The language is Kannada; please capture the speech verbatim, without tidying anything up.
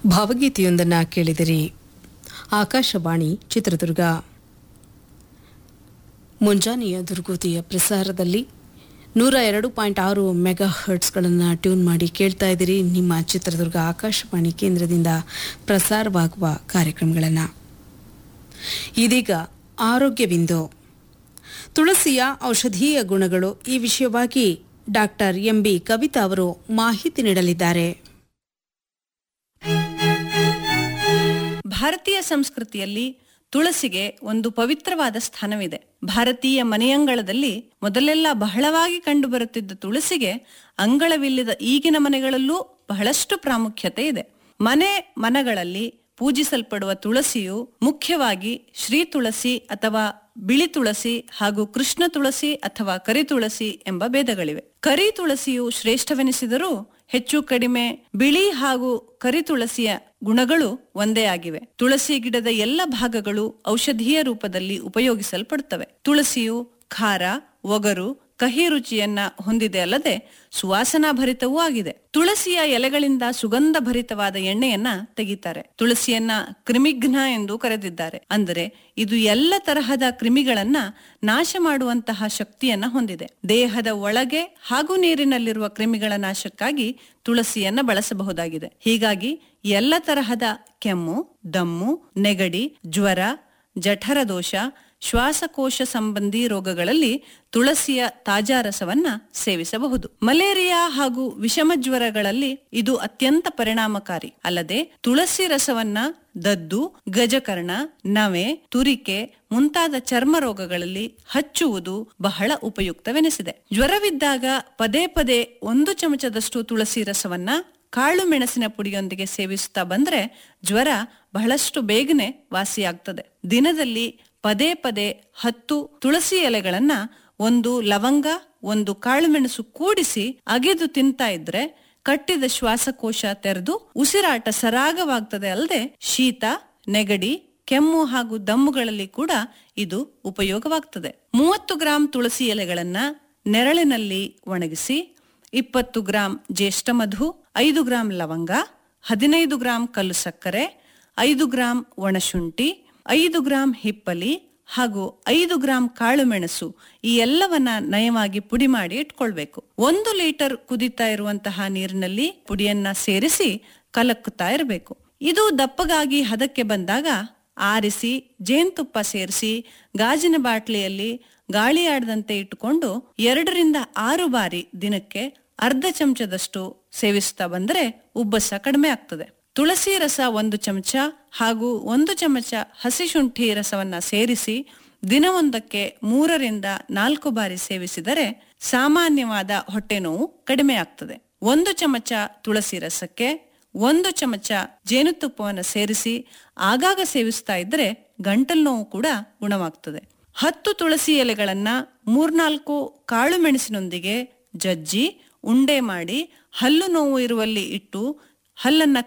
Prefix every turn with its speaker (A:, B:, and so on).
A: ಭಾವಗೀತೆಯೊಂದನ್ನು ಕೇಳಿದಿರಿ. ಆಕಾಶವಾಣಿ ಚಿತ್ರದುರ್ಗ. ಮುಂಜಾನೆಯ ದುರ್ಗೋತಿಯ ಪ್ರಸಾರದಲ್ಲಿ ನೂರ ಎರಡು ಪಾಯಿಂಟ್ ಆರು ಮೆಗಾ ಹರ್ಟ್ಸ್ಗಳನ್ನು ಟ್ಯೂನ್ ಮಾಡಿ ಕೇಳ್ತಾ ಇದ್ದೀರಿ ನಿಮ್ಮ ಚಿತ್ರದುರ್ಗ ಆಕಾಶವಾಣಿ ಕೇಂದ್ರದಿಂದ ಪ್ರಸಾರವಾಗುವ ಕಾರ್ಯಕ್ರಮಗಳನ್ನು. ಇದೀಗ ಆರೋಗ್ಯವಿಂದು. ತುಳಸಿಯ ಔಷಧೀಯ ಗುಣಗಳು ಈ ವಿಷಯವಾಗಿ ಡಾಕ್ಟರ್ ಎಂ ಬಿ ಕವಿತಾ ಅವರು ಮಾಹಿತಿ ನೀಡಲಿದ್ದಾರೆ.
B: ಭಾರತೀಯ ಸಂಸ್ಕೃತಿಯಲ್ಲಿ ತುಳಸಿಗೆ ಒಂದು ಪವಿತ್ರವಾದ ಸ್ಥಾನವಿದೆ. ಭಾರತೀಯ ಮನೆಯಂಗಳದಲ್ಲಿ ಮೊದಲೆಲ್ಲ ಬಹಳವಾಗಿ ಕಂಡುಬರುತ್ತಿದ್ದ ತುಳಸಿಗೆ ಅಂಗಳವಿಲ್ಲದ ಈಗಿನ ಮನೆಗಳಲ್ಲೂ ಬಹಳಷ್ಟು ಪ್ರಾಮುಖ್ಯತೆ ಇದೆ. ಮನೆ ಮನಗಳಲ್ಲಿ ಪೂಜಿಸಲ್ಪಡುವ ತುಳಸಿಯು ಮುಖ್ಯವಾಗಿ ಶ್ರೀ ತುಳಸಿ ಅಥವಾ ಬಿಳಿ ತುಳಸಿ ಹಾಗೂ ಕೃಷ್ಣ ತುಳಸಿ ಅಥವಾ ಕರಿ ತುಳಸಿ ಎಂಬ ಭೇದಗಳಿವೆ. ಕರಿ ತುಳಸಿಯು ಶ್ರೇಷ್ಠವೆನಿಸಿದರೂ ಹೆಚ್ಚು ಕಡಿಮೆ ಬಿಳಿ ಹಾಗೂ ಕರಿ ತುಳಸಿಯ ಗುಣಗಳು ಒಂದೇ ಆಗಿವೆ. ತುಳಸಿ ಗಿಡದ ಎಲ್ಲ ಭಾಗಗಳು ಔಷಧೀಯ ರೂಪದಲ್ಲಿ ಉಪಯೋಗಿಸಲ್ಪಡುತ್ತವೆ. ತುಳಸಿಯು ಖಾರ, ಒಗರು, ಕಹಿ ರುಚಿಯನ್ನ ಹೊಂದಿದೆ ಅಲ್ಲದೆ ಸುವಾಸನಾ ಭರಿತವೂ ಆಗಿದೆ. ತುಳಸಿಯ ಎಲೆಗಳಿಂದ ಸುಗಂಧ ಭರಿತವಾದ ಎಣ್ಣೆಯನ್ನ ತೆಗಿತಾರೆ. ತುಳಸಿಯನ್ನ ಕ್ರಿಮಿಘ್ನ ಎಂದು ಕರೆದಿದ್ದಾರೆ. ಅಂದರೆ ಇದು ಎಲ್ಲ ತರಹದ ಕ್ರಿಮಿಗಳನ್ನ ನಾಶ ಮಾಡುವಂತಹ ಶಕ್ತಿಯನ್ನ ಹೊಂದಿದೆ. ದೇಹದ ಒಳಗೆ ಹಾಗೂ ನೀರಿನಲ್ಲಿರುವ ಕ್ರಿಮಿಗಳ ನಾಶಕ್ಕಾಗಿ ತುಳಸಿಯನ್ನ ಬಳಸಬಹುದಾಗಿದೆ. ಹೀಗಾಗಿ ಎಲ್ಲ ತರಹದ ಕೆಮ್ಮು, ದಮ್ಮು, ನೆಗಡಿ, ಜ್ವರ, ಜಠರ ದೋಷ, ಶ್ವಾಸಕೋಶ ಸಂಬಂಧಿ ರೋಗಗಳಲ್ಲಿ ತುಳಸಿಯ ತಾಜಾ ರಸವನ್ನ ಸೇವಿಸಬಹುದು. ಮಲೇರಿಯಾ ಹಾಗೂ ವಿಷಮ ಜ್ವರಗಳಲ್ಲಿ ಇದು ಅತ್ಯಂತ ಪರಿಣಾಮಕಾರಿ. ಅಲ್ಲದೆ ತುಳಸಿ ರಸವನ್ನ ದದ್ದು, ಗಜಕರ್ಣ, ನವೆ, ತುರಿಕೆ ಮುಂತಾದ ಚರ್ಮ ರೋಗಗಳಲ್ಲಿ ಹಚ್ಚುವುದು ಬಹಳ ಉಪಯುಕ್ತವೆನಿಸಿದೆ. ಜ್ವರವಿದ್ದಾಗ ಪದೇ ಪದೇ ಒಂದು ಚಮಚದಷ್ಟು ತುಳಸಿ ರಸವನ್ನ ಕಾಳು ಮೆಣಸಿನ ಪುಡಿಯೊಂದಿಗೆ ಸೇವಿಸುತ್ತಾ ಬಂದ್ರೆ ಜ್ವರ ಬಹಳಷ್ಟು ಬೇಗನೆ ವಾಸಿಯಾಗ್ತದೆ. ದಿನದಲ್ಲಿ ಪದೇ ಪದೇ ಹತ್ತು ತುಳಸಿ ಎಲೆಗಳನ್ನ ಒಂದು ಲವಂಗ, ಒಂದು ಕಾಳುಮೆಣಸು ಕೂಡಿಸಿ ಅಗೆದು ತಿಂತಾ ಇದ್ರೆ ಕಟ್ಟಿದ ಶ್ವಾಸಕೋಶ ತೆರೆದು ಉಸಿರಾಟ ಸರಾಗವಾಗ್ತದೆ. ಅಲ್ಲದೆ ಶೀತ, ನೆಗಡಿ, ಕೆಮ್ಮು ಹಾಗೂ ದಮ್ಮುಗಳಲ್ಲಿ ಕೂಡ ಇದು ಉಪಯೋಗವಾಗ್ತದೆ. ಮೂವತ್ತು ಗ್ರಾಂ ತುಳಸಿ ಎಲೆಗಳನ್ನ ನೆರಳಿನಲ್ಲಿ ಒಣಗಿಸಿ ಇಪ್ಪತ್ತು ಗ್ರಾಂ ಜ್ಯೇಷ್ಠ ಮಧು, ಐದು ಗ್ರಾಂ ಲವಂಗ, ಹದಿನೈದು ಗ್ರಾಂ ಕಲ್ಲು ಸಕ್ಕರೆ, ಐದು ಗ್ರಾಂ ಒಣಶುಂಠಿ, ಐದು ಗ್ರಾಂ ಹಿಪ್ಪಲಿ ಹಾಗೂ ಐದು ಗ್ರಾಂ ಕಾಳು ಮೆಣಸು ಈ ಎಲ್ಲವನ್ನ ನಯವಾಗಿ ಪುಡಿ ಮಾಡಿ ಇಟ್ಕೊಳ್ಬೇಕು. ಒಂದು ಲೀಟರ್ ಕುದಿತಾ ಇರುವಂತಹ ನೀರಿನಲ್ಲಿ ಪುಡಿಯನ್ನ ಸೇರಿಸಿ ಕಲಕುತ್ತಾ ಇರಬೇಕು. ಇದು ದಪ್ಪಗಾಗಿ ಹದಕ್ಕೆ ಬಂದಾಗ ಆರಿಸಿ ಜೇನುತುಪ್ಪ ಸೇರಿಸಿ ಗಾಜಿನ ಬಾಟ್ಲಿಯಲ್ಲಿ ಗಾಳಿ ಆಡದಂತೆ ಇಟ್ಟುಕೊಂಡು ಎರಡರಿಂದ ಆರು ಬಾರಿ ದಿನಕ್ಕೆ ಅರ್ಧ ಚಮಚದಷ್ಟು ಸೇವಿಸ್ತಾ ಬಂದ್ರೆ ಉಬ್ಬಸ ಕಡಿಮೆ ಆಗ್ತದೆ. ತುಳಸಿ ರಸ ಒಂದು ಚಮಚ ಹಾಗೂ ಒಂದು ಚಮಚ ಹಸಿ ಶುಂಠಿ ರಸವನ್ನ ಸೇರಿಸಿ ದಿನವೊಂದಕ್ಕೆ ಮೂರರಿಂದ ನಾಲ್ಕು ಬಾರಿ ಸೇವಿಸಿದರೆ ಸಾಮಾನ್ಯವಾದ ಹೊಟ್ಟೆ ನೋವು ಕಡಿಮೆ ಆಗ್ತದೆ. ಒಂದು ಚಮಚ ತುಳಸಿ ರಸಕ್ಕೆ ಒಂದು ಚಮಚ ಜೇನುತುಪ್ಪವನ್ನು ಸೇರಿಸಿ ಆಗಾಗ ಸೇವಿಸ್ತಾ ಇದ್ರೆ ಗಂಟಲು ನೋವು ಕೂಡ ಗುಣವಾಗ್ತದೆ. ಹತ್ತು ತುಳಸಿ ಎಲೆಗಳನ್ನ ಮೂರ್ನಾಲ್ಕು ಕಾಳು ಮೆಣಸಿನೊಂದಿಗೆ ಜಜ್ಜಿ ಉಂಡೆ ಮಾಡಿ ಹಲ್ಲು ನೋವು ಇರುವಲ್ಲಿ ಇಟ್ಟು ಹಲ್ಲನ್ನ